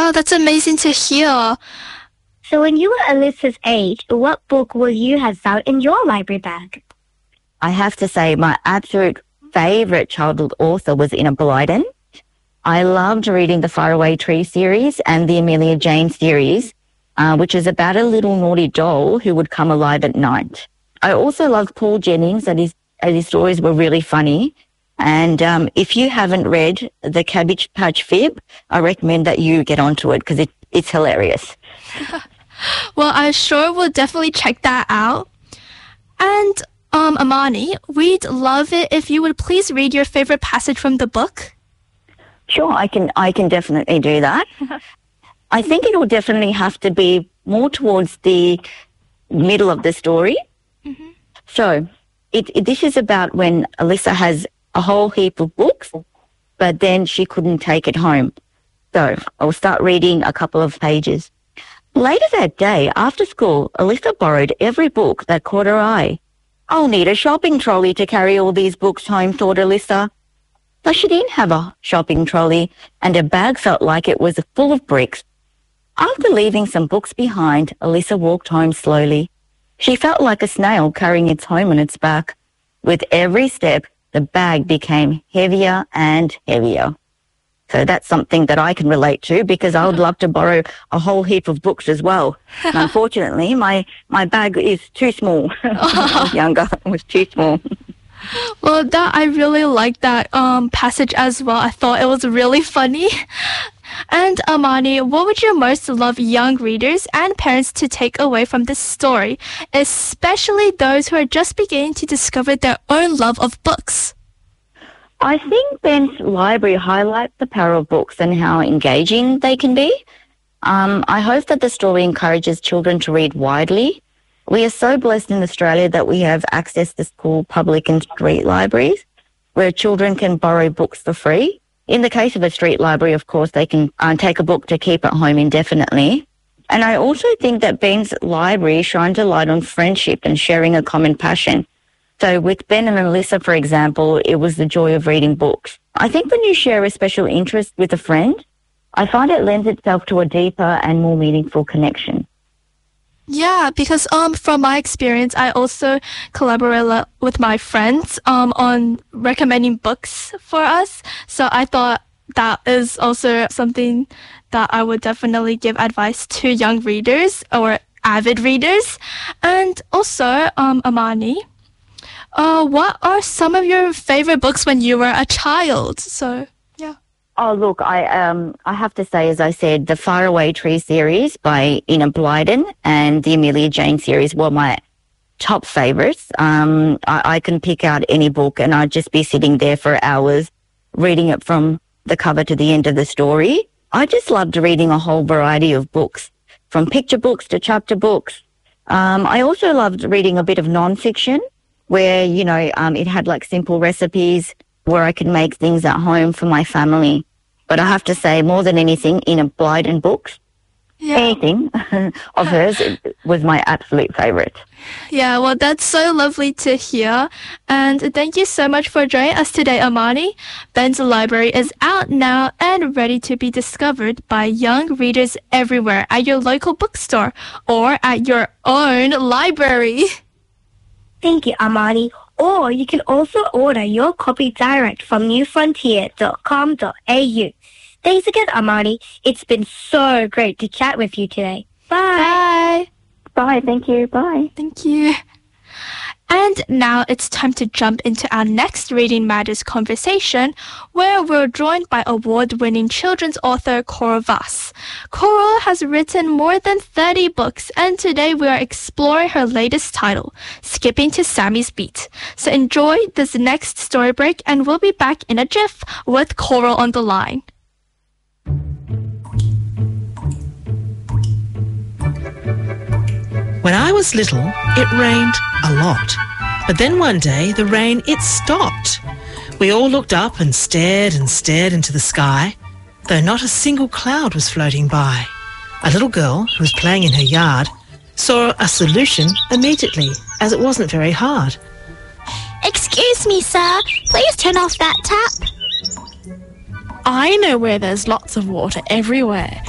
Wow, that's amazing to hear. So when you were Alyssa's age, what book will you have found in your library bag? I have to say my absolute favourite childhood author was Enid Blyton. I loved reading the Faraway Tree series and the Amelia Jane series, which is about a little naughty doll who would come alive at night. I also loved Paul Jennings, and his stories were really funny. And if you haven't read The Cabbage Patch Fib, I recommend that you get onto it because it's hilarious. Well, I sure will definitely check that out. And Amani, we'd love it if you would please read your favorite passage from the book. Sure, I can definitely do that. I think it will definitely have to be more towards the middle of the story. Mm-hmm. So this is about when Alyssa has a whole heap of books, but then she couldn't take it home. So I'll start reading a couple of pages. Later that day, after school, Alyssa borrowed every book that caught her eye. I'll need a shopping trolley to carry all these books home, thought Alyssa. But she didn't have a shopping trolley, and her bag felt like it was full of bricks. After leaving some books behind, Alyssa walked home slowly. She felt like a snail carrying its home on its back. With every step, the bag became heavier and heavier. So that's something that I can relate to because I would love to borrow a whole heap of books as well. And unfortunately, my bag is too small. When I was younger, it was too small. Well, I really liked that passage as well. I thought it was really funny. And Amani, what would you most love young readers and parents to take away from this story, especially those who are just beginning to discover their own love of books? I think Ben's library highlights the power of books and how engaging they can be. I hope that the story encourages children to read widely. We are so blessed in Australia that we have access to school, public and street libraries where children can borrow books for free. In the case of a street library, of course, they can take a book to keep at home indefinitely. And I also think that Ben's library shines a light on friendship and sharing a common passion. So with Ben and Alyssa, for example, it was the joy of reading books. I think when you share a special interest with a friend, I find it lends itself to a deeper and more meaningful connection. Yeah, because from my experience, I also collaborate with my friends on recommending books for us. So I thought that is also something that I would definitely give advice to young readers or avid readers. And also, Amani, what are some of your favorite books when you were a child? So, yeah. Oh, look, I have to say, as I said, the Faraway Tree series by Enid Blyton and the Amelia Jane series were my top favourites. I can pick out any book and I'd just be sitting there for hours reading it from the cover to the end of the story. I just loved reading a whole variety of books, from picture books to chapter books. I also loved reading a bit of non-fiction where, it had like simple recipes where I could make things at home for my family. But I have to say, more than anything, Enid Blyton books, anything of hers was my absolute favourite. Yeah, well, that's so lovely to hear. And thank you so much for joining us today, Amani. Ben's Library is out now and ready to be discovered by young readers everywhere at your local bookstore or at your own library. Thank you, Amani. Or you can also order your copy direct from newfrontier.com.au. Thanks again, Amani. It's been so great to chat with you today. Bye. Bye. Thank you. Bye. Thank you. And now it's time to jump into our next Reading Matters conversation, where we're joined by award-winning children's author Coral Voss. Coral has written more than 30 books, and today we are exploring her latest title, Skipping to Sammy's Beat. So enjoy this next story break, and we'll be back in a jiff with Coral on the line. When I was little, it rained a lot. But then one day, the rain, it stopped. We all looked up and stared into the sky, though not a single cloud was floating by. A little girl who was playing in her yard saw a solution immediately, as it wasn't very hard. Excuse me, sir. Please turn off that tap. I know where there's lots of water everywhere.